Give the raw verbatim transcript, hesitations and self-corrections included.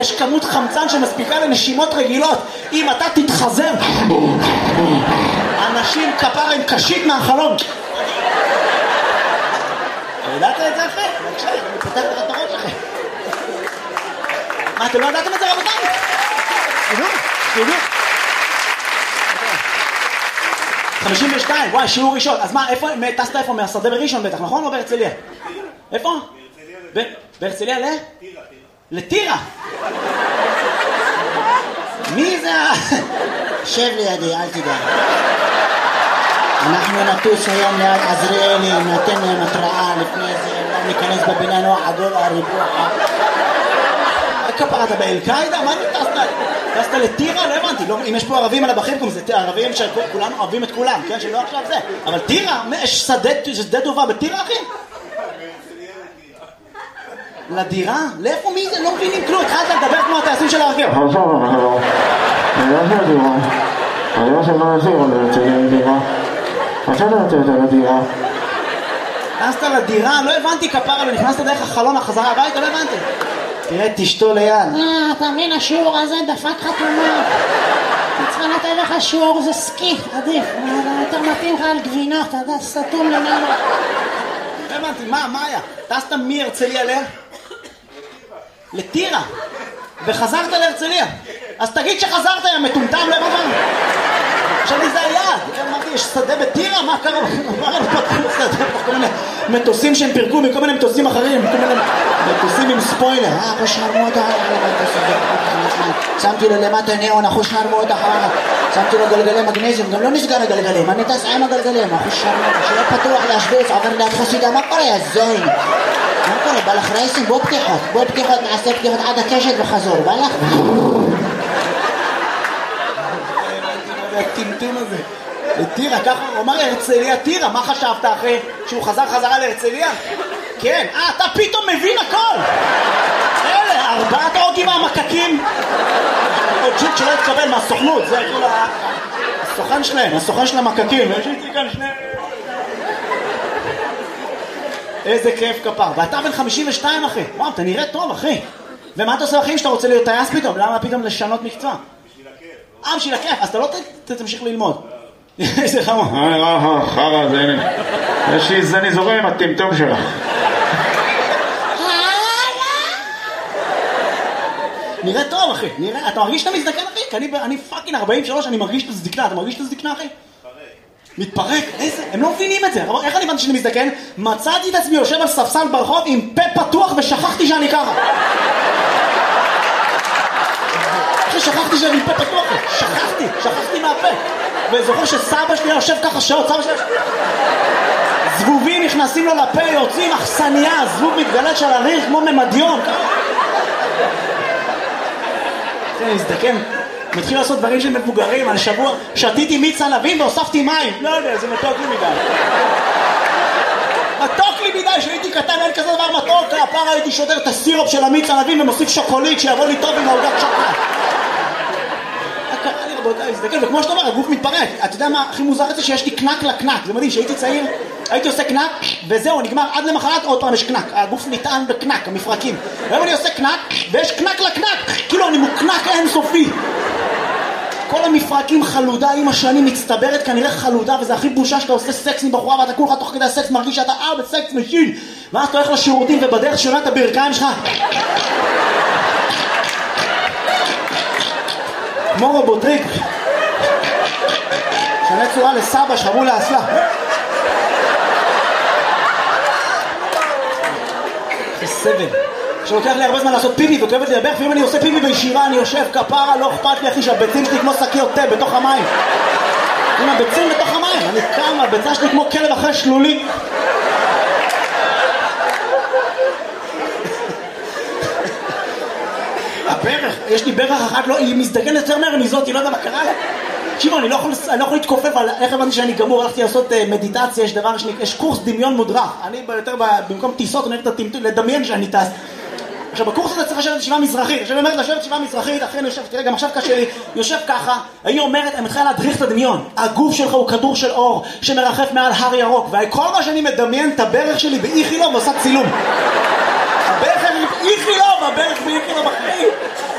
יש כמות חמצן שמספיקה לנשימות רגילות. אם אתה תתחזר, אנשים כפרה עם קשית מהחלום. ידעת את זה אחרי? בבקשה, אני פותח לך את הראש אחרי. מה, אתם לא ידעתם את זה רבותיי? תדעו, תדעו. חמישים ושתיים, וואי, שיעור ראשון. אז מה, איפה, טסת איפה? מהשדה בראשון בטח, נכון? או בהרצליה? איפה? בהרצליה ל? טירה. לטירה? מי זה? שב לידי, אל תדע. אנחנו נטוס היום ליד עזריאלי, נתן להם התראה לפני זה, לא ניכנס בבניין או עגול הריבוע. כפרה, אתה באל-קאידה? מה אתה טסת? טסת לטירה? לא הבנתי. אם יש פה ערבים על הבחים, זה ערבים שכולנו אוהבים את כולם, כן? שלא עכשיו זה. אבל טירה? יש שדה טובה בטירה, אחי? לדירה? לאיפה מי זה? לא מבינים כלום. התחלת לדבר כמו הטייסים של הרכב. חשוב, חשוב. אני לא של דירה. אני לא של מה להשאיר עוד לצלם דירה. חשוב לתת את הדירה. נכנסת לדירה? לא הבנתי כפרה, לא נכנסת דרך החלון החזרה הביתה? לא הבנתי. תראה, תשתו ליד. אה, אתה מבין, השיעור הזה דפק חתומה. צריכה לתת לך שיעור, זה סקי, עדיף. יותר מתאים לך על גבינות, אתה יודע, סתום למעלה. לא הבנתי, מה, מה היה? טסת מהרצליה ל? לטירה. וחזרת להרצליה. אז תגיד שחזרת, יא מטומטם, לא הבנתי. עכשיו לי זה היעד. אמרתי, יש שדה בטירה? מה קרה? מה לא פתחו שדה? כל מיני מטוסים שהם פירקו מכל מיני מטוסים אחרים. כל מיני מטוסים עם ספוילר. אה, אחו שרמוטה. שמתי לו למטה ניאון, אחו שרמוטה. שמתי לו גלגלי מגנזיום. גם לא נסגר הגלגלים. אני טס עם הגלגלים. אחו שרמוטה. שלא פתוח להשוויץ. עובר ליד חסידה. מה קורה? הזוין. מה קורה? בא לך רייסים? בוא פתיחות. בוא פתיחות. נעשה פתיחות עד הקשת וחזור. בא לך? הטמטום הזה. לטירה, ככה הוא אמר להרצליה טירה. מה חשבת אחרי שהוא חזר חזרה להרצליה? כן, אה, אתה פתאום מבין הכל. אלה, ארבעת האוגים המקקים. עוד ג'וק שלא התקבל מהסוכנות. זה כאילו הסוכן שלהם, הסוכן של המקקים. יש איתי כאן שני... איזה כיף כפר. ואתה בן חמישים ושתיים אחי. וואו, אתה נראה טוב אחי. ומה אתה עושה אחים שאתה רוצה להיות טייס פתאום? למה פתאום לשנות מקצוע? אה, בשביל הכיף, אז אתה לא תמשיך ללמוד. איזה חמור. אה, אה, חרא, זה הנה. יש לי זני זורם עם הטמטום שלך. נראה טוב, אחי. נראה, אתה מרגיש שאתה מזדקן, אחי? כי אני, אני פאקינג ארבעים ושלוש, אני מרגיש את הזדקנה. אתה מרגיש את הזדקנה, אחי? מתפרק. מתפרק? איזה? הם לא מבינים את זה. אבל איך אני הבנתי שאני מזדקן? מצאתי את עצמי יושב על ספסל ברחוב עם פה פתוח ושכחתי שאני ככה. שכחתי שאני פה פתוח, שכחתי, שכחתי מהפה. וזוכר שסבא שלי יושב ככה שעות, סבא שלי זבובים נכנסים לו לפה, יוצאים אכסניה, זבוב מתגלת של הריח כמו ממדיון. אני מזדקן, מתחיל לעשות דברים של מבוגרים. על שבוע שתיתי מיץ ענבים והוספתי מים. לא יודע, זה מתוק לי מדי. מתוק לי מדי, שהייתי קטן אין כזה דבר מתוק. הפעם הייתי שודר את הסירופ של המיץ ענבים ומוסיף שוקולית שיבוא לי טוב עם העוגת שוקולד. קרה לי רבותיי, מזדקן, וכמו שאתה אומר, הגוף מתפרק. אתה יודע מה הכי מוזר את זה? שיש לי קנק לקנק. זה מדהים, שהייתי צעיר, הייתי עושה קנק, וזהו, נגמר עד למחרת, עוד פעם יש קנק. הגוף נטען בקנק, המפרקים. והיום אני עושה קנק, ויש קנק לקנק. כאילו, אני מוקנק אינסופי. כל המפרקים חלודה, עם השנים מצטברת כנראה חלודה, וזה הכי בושה שאתה עושה סקס עם בחורה, ואתה כולך תוך כדי הסקס מרגיש שאתה אה בסקס משין. ואז אתה הולך לשירותים, ובדרך שונה את הברכיים שלך. כמו רובוטריק. שנה צורה לסבא שרו לאסלה. זה סבל. שלוקח לי הרבה זמן לעשות פיפי וכואבת לי לברך, ואם אני עושה פיפי בישירה אני יושב כפרה, לא אכפת לי אחי שהביצים שלי כמו שקיות תה בתוך המים. עם הביצים בתוך המים, אני קם, הביצה שלי כמו כלב אחרי שלולי. הברך, יש לי ברך אחת, לא, היא מזדגנת יותר מהר מזאת, היא לא יודע מה קרה לה. תקשיבו, אני לא יכול, אני לא יכול להתכופף על איך הבנתי שאני גמור, הלכתי לעשות מדיטציה, יש דבר שני, יש קורס דמיון מודרך. אני יותר במקום טיסות, אני הולך לדמיין שאני טס. עכשיו, בקורס הזה צריך לשבת ישיבה מזרחית. עכשיו, אני אומרת לשבת ישיבה מזרחית, אחרי אני יושב, תראה, גם עכשיו קשה לי, יושב ככה, היא אומרת, אני מתחילה להדריך את הדמיון. הגוף שלך הוא כדור של אור שמרחף מעל הר ירוק, וכל מה שאני מדמיין את הברך שלי באיכילוב ועושה צילום. הברך באיכילוב, הברך באיכילוב אחרי.